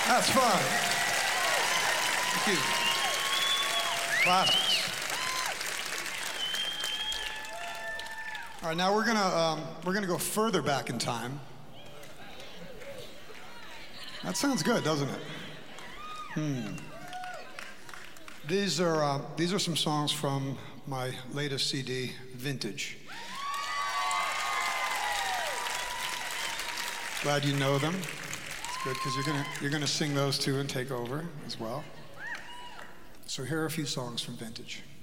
That's fun. Thank you. Classics. All right, now we're gonna go further back in time. That sounds good, doesn't it? These are some songs from my latest CD, Vintage. Glad you know them. It's good because you're gonna sing those too and take over as well. So here are a few songs from Vintage.